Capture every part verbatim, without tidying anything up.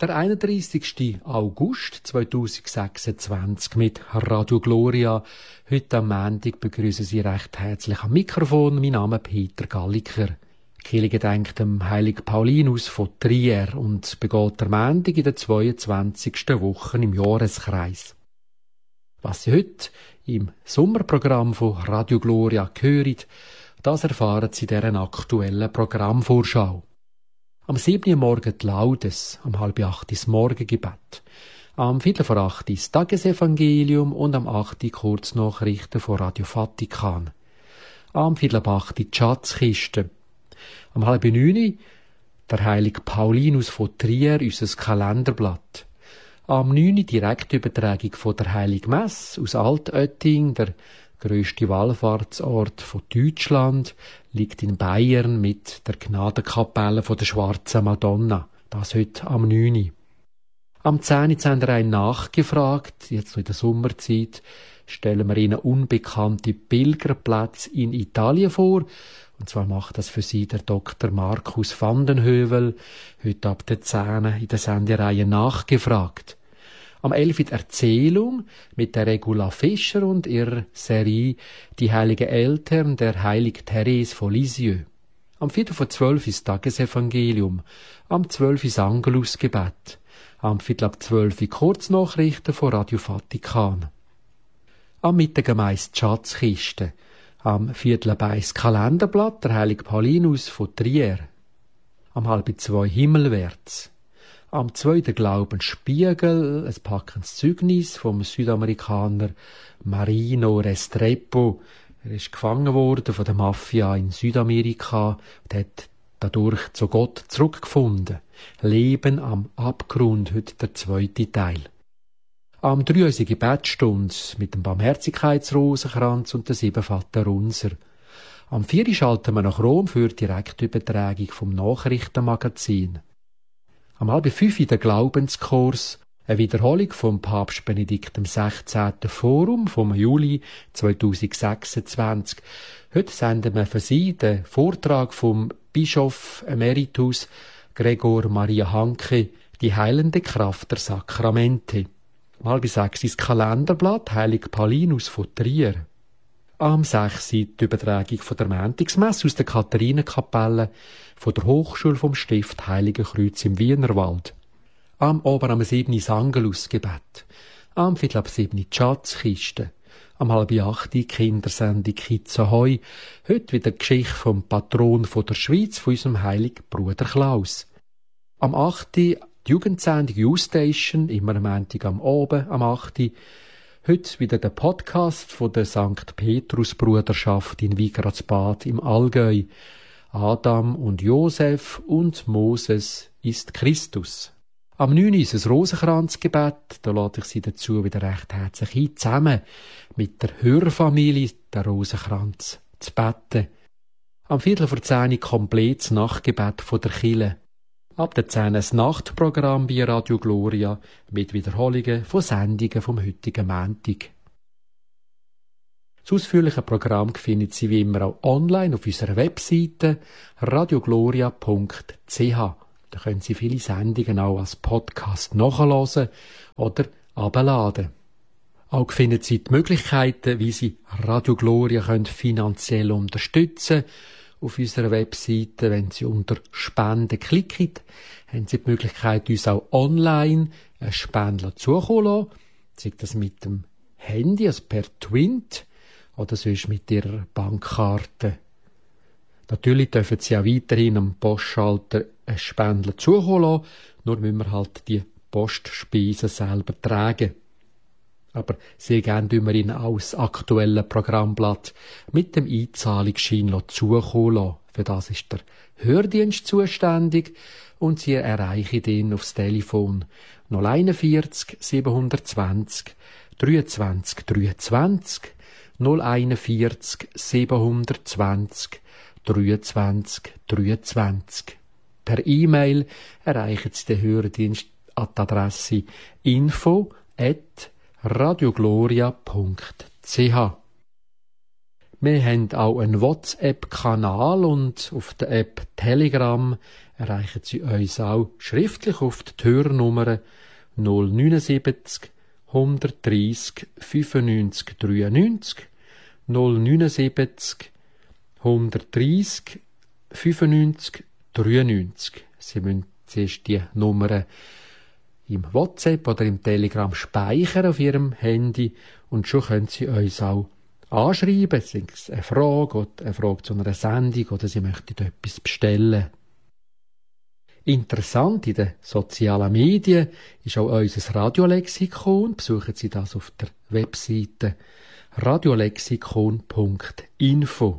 Der einunddreissigste August zweitausendsechsundzwanzig mit Radio Gloria. Heute am Montag begrüßen Sie recht herzlich am Mikrofon. Mein Name ist Peter Galliker. Die Kirche gedenkt dem heiligen Paulinus von Trier und begeht der Montag in der zweiundzwanzigsten Woche im Jahreskreis. Was Sie heute im Sommerprogramm von Radio Gloria hören, das erfahren Sie in dieser aktuellen Programmvorschau. Am siebten Uhr morgen die Laudes, am halb acht das Morgengebet, am viertel vor acht das Tagesevangelium und am acht die Kurznachrichten von Radio Vatikan. Am viertel ab acht die Schatzkiste. Am halb neun der heilige Paulinus von Trier, unser Kalenderblatt. Am neun die Direktübertragung von der Heiligen Messe aus Altötting, der grösste Wallfahrtsort von Deutschland, liegt in Bayern mit der Gnadenkapelle von der Schwarzen Madonna. Das heute am neun. Am zehn haben wir einen nachgefragt, jetzt noch in der Sommerzeit, stellen wir Ihnen unbekannte Pilgerplätze in Italien vor. Und zwar macht das für Sie der Doktor Markus Vandenhövel, heute ab der zehn in der Sendereihe nachgefragt. Am elf die Erzählung mit der Regula Fischer und ihrer Serie Die heiligen Eltern der heiligen Therese von Lisieux. Am viertel vor zwölf ist Tagesevangelium. Am zwölf ist Angelusgebet. Am viertel ab zwölf Kurznachrichten von Radio Vatikan. Am Mittag meist die Schatzkiste. Am viertel ab eins Kalenderblatt der heilige Paulinus von Trier. Am halb zwei Himmelwärts. Am zwei der Glaubensspiegel, ein packendes Zeugnis vom Südamerikaner Marino Restrepo. Er ist gefangen worden von der Mafia in Südamerika und hat dadurch zu Gott zurückgefunden. Leben am Abgrund, heute der zweite Teil. Am drei unsere Gebetsstunde mit dem Barmherzigkeitsrosenkranz und der sieben Vaterunser. Am vier schalten wir nach Rom für die Direktübertragung vom Nachrichtenmagazin. Am halb fünf der Glaubenskurs, eine Wiederholung vom Papst Benedikt dem sechzehnten Forum vom Juli zweitausendsechsundzwanzig. Heute senden wir für Sie den Vortrag vom Bischof Emeritus Gregor Maria Hanke, die heilende Kraft der Sakramente. Am halb sechs das Kalenderblatt Heilig Paulinus von Trier. Am sechs die Übertragung von der Montagsmesse aus der Katharinenkapelle von der Hochschule vom Stift Heiligen Kreuz im Wienerwald. Am Ober am sieben das Angelusgebet. Am viertel ab sieben die Schatzkiste. Am halb acht die Kindersendung Kids Ahoi. Heute wieder die Geschichte vom Patron von der Schweiz, von unserem heiligen Bruder Klaus. Am acht die Jugendsendung U-Station, immer am Montag am Oben, am acht Heute wieder der Podcast von der Sankt Petrus Bruderschaft in Wigradsbad im Allgäu. Adam und Josef und Moses ist Christus. Am neun ist es Rosenkranzgebet, da lade ich Sie dazu wieder recht herzlich ein, zusammen mit der Hörfamilie der Rosenkranz zu beten. Am viertel vor zehn komplettes Nachtgebet von der Kirche. Ab der zehn das Nachtprogramm bei Radio Gloria mit Wiederholungen von Sendungen vom heutigen Montag. Das ausführliche Programm finden Sie wie immer auch online auf unserer Webseite radiogloria punkt c h. Da können Sie viele Sendungen auch als Podcast nachhören oder abladen. Auch finden Sie die Möglichkeiten, wie Sie Radio Gloria können finanziell unterstützen können. Auf unserer Webseite, wenn Sie unter Spenden klicken, haben Sie die Möglichkeit, uns auch online einen Spender zukommen zu lassen. Sei das mit dem Handy, also per Twint, oder sonst mit Ihrer Bankkarte. Natürlich dürfen Sie auch weiterhin am Postschalter einen Spender zukommen lassen, nur müssen wir halt die Postspeisen selber tragen. Aber sehr gerne tun wir Ihnen auch das aktuelle Programmblatt mit dem Einzahlungsschein zukommen lassen. Für das ist der Hördienst zuständig und Sie erreichen ihn aufs Telefon null einundvierzig siebenhundertzwanzig dreiundzwanzig dreiundzwanzig null einundvierzig siebenhundertzwanzig dreiundzwanzig dreiundzwanzig. Per E-Mail erreichen Sie den Hördienst an die Adresse info at radiogloria punkt c h. Wir haben auch einen WhatsApp-Kanal und auf der App Telegram erreichen Sie uns auch schriftlich auf die Hörnummer null neunundsiebzig, hundertdreissig, fünfundneunzig, dreiundneunzig, null neunundsiebzig, hundertdreissig, fünfundneunzig, dreiundneunzig. Sie müssen zuerst die Nummer im WhatsApp oder im Telegram speichern auf Ihrem Handy und schon können Sie uns auch anschreiben, sei es eine Frage oder eine Frage zu einer Sendung oder Sie möchten etwas bestellen. Interessant in den sozialen Medien ist auch unser Radiolexikon. Besuchen Sie das auf der Webseite radiolexikon punkt info.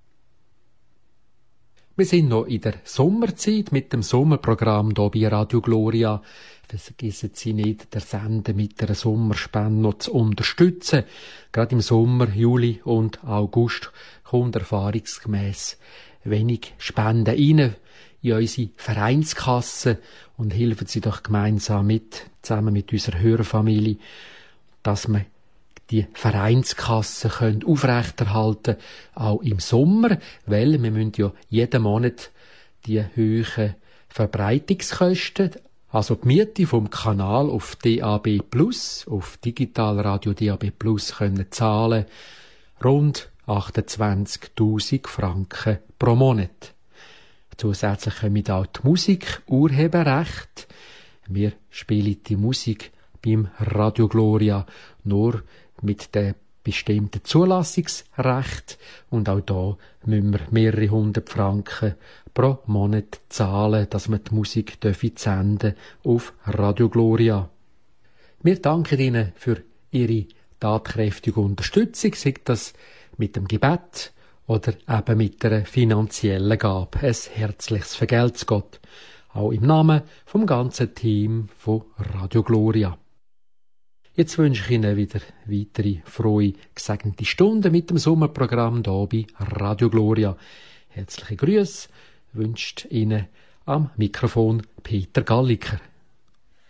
Wir sind noch in der Sommerzeit mit dem Sommerprogramm hier bei Radio Gloria. Vergessen Sie nicht, der Sender mit der Sommerspende noch zu unterstützen. Gerade im Sommer, Juli und August kommt erfahrungsgemäss wenig Spenden rein in unsere Vereinskasse und helfen Sie doch gemeinsam mit, zusammen mit unserer Hörerfamilie, dass wir die Vereinskasse können aufrechterhalten, auch im Sommer, weil wir müssen ja jeden Monat die hohen Verbreitungskosten, also die Miete vom Kanal auf D A B plus, auf Digitalradio D A B plus können zahlen, rund achtundzwanzigtausend Franken pro Monat. Zusätzlich kommen auch die Musik, Urheberrecht. Wir spielen die Musik beim Radio Gloria nur mit dem bestimmten Zulassungsrecht und auch da müssen wir mehrere hundert Franken pro Monat zahlen, dass wir die Musik senden auf Radio Gloria. Wir danken Ihnen für Ihre tatkräftige Unterstützung, sei das mit dem Gebet oder eben mit einer finanziellen Gabe. Ein herzliches Vergelt's Gott, auch im Namen vom ganzen Team von Radio Gloria. Jetzt wünsche ich Ihnen wieder weitere frohe, gesegnete Stunden mit dem Sommerprogramm hier bei Radio Gloria. Herzliche Grüße wünscht Ihnen am Mikrofon Peter Galliker.